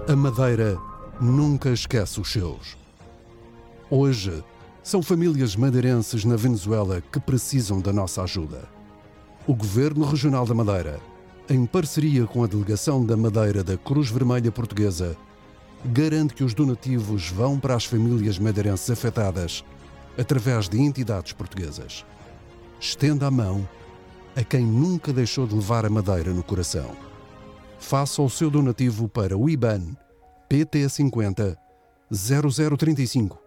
A Madeira nunca esquece os seus. Hoje, são famílias madeirenses na Venezuela que precisam da nossa ajuda. O Governo Regional da Madeira, em parceria com a Delegação da Madeira da Cruz Vermelha Portuguesa, garante que os donativos vão para as famílias madeirenses afetadas através de entidades portuguesas. Estenda a mão a quem nunca deixou de levar a Madeira no coração. Faça o seu donativo para o IBAN PT 50 0035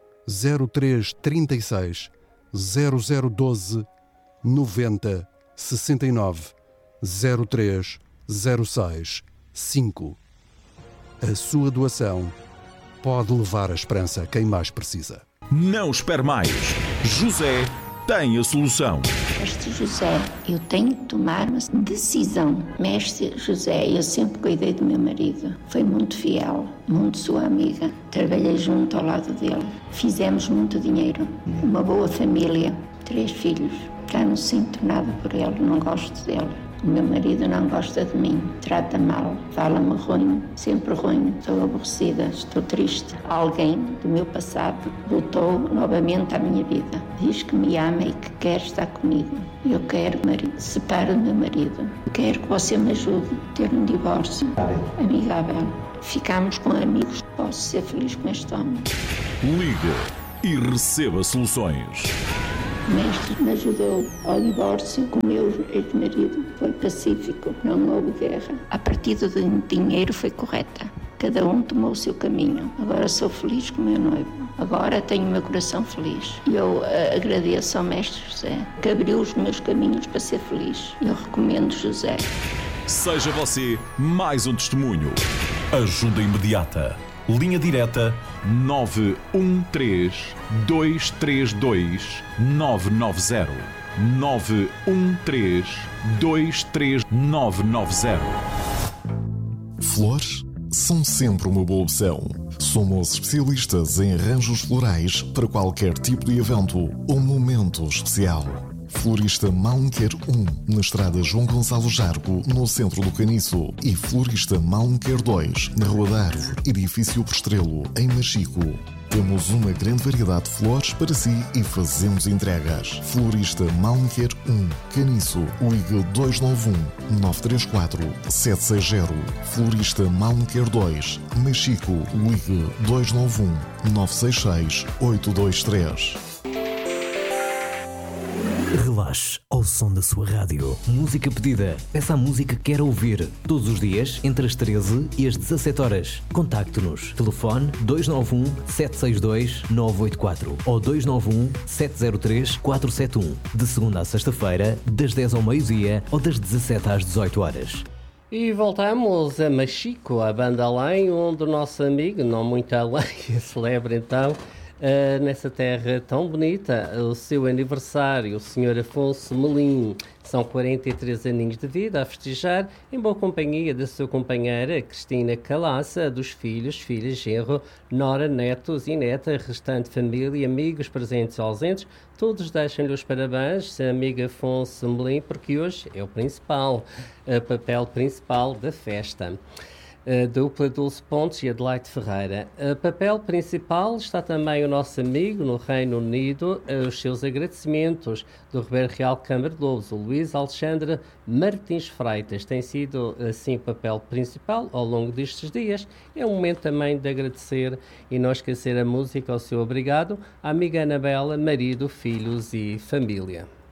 0336 0012 90 69 03 06 5. A sua doação pode levar a esperança a quem mais precisa. Não espere mais. José tem a solução. Mestre José, eu tenho que tomar uma decisão. Mestre José, eu sempre cuidei do meu marido. Foi muito fiel, muito sua amiga. Trabalhei junto ao lado dele. Fizemos muito dinheiro. Uma boa família. 3 filhos. Já não sinto nada por ele, não gosto dele. O meu marido não gosta de mim, trata mal, fala-me ruim, sempre ruim, estou aborrecida, estou triste. Alguém do meu passado voltou novamente à minha vida. Diz que me ama e que quer estar comigo. Eu quero, marido, separo do meu marido. Quero que você me ajude a ter um divórcio amigável. Ficamos com amigos, posso ser feliz com este homem. Liga e receba soluções. O mestre me ajudou ao divórcio com o meu ex-marido. Foi pacífico, não houve guerra. A partida do dinheiro foi correta. Cada um tomou o seu caminho. Agora sou feliz com o meu noivo. Agora tenho o meu coração feliz. E eu agradeço ao mestre José, que abriu os meus caminhos para ser feliz. Eu recomendo José. Seja você mais um testemunho. Ajuda imediata. Linha direta 913 232 990. 913 232 990. Flores são sempre uma boa opção. Somos especialistas em arranjos florais para qualquer tipo de evento ou momento especial. Florista Malunquer 1, na estrada João Gonçalo Jargo, no centro do Caniço. E Florista Malunquer 2, na Rua da Árvore, edifício Postrelo, em Machico. Temos uma grande variedade de flores para si e fazemos entregas. Florista Malunquer 1, Caniço, ligue 291 934 760. Florista Malunquer 2, Machico, ligue 291 966 823. Relaxe ao som da sua rádio. Música pedida. Peça a música que quer ouvir. Todos os dias, entre as 13 e as 17 horas. Contacte-nos. Telefone 291 762 984 ou 291 703 471. De segunda à sexta-feira, das 10 ao meio-dia ou das 17 às 18 horas. E voltamos a Machico, a banda além, onde o nosso amigo, não muito além, celebra então nessa terra tão bonita o seu aniversário, o Sr. Afonso Melim. São 43 aninhos de vida a festejar, em boa companhia da sua companheira Cristina Calaça, dos filhos, filhas, genro, nora, netos e neta, restante família, amigos presentes e ausentes. Todos deixam-lhe os parabéns, amigo Afonso Melim, porque hoje é o papel principal da festa. A dupla Dulce Pontes e Adelaide Ferreira. A papel principal está também o nosso amigo no Reino Unido, os seus agradecimentos do Ribeiro Real Câmara de Lobos, o Luís Alexandre Martins Freitas. Tem sido assim o papel principal ao longo destes dias. É um momento também de agradecer e não esquecer a música ao seu obrigado, à amiga Anabela, marido, filhos e família.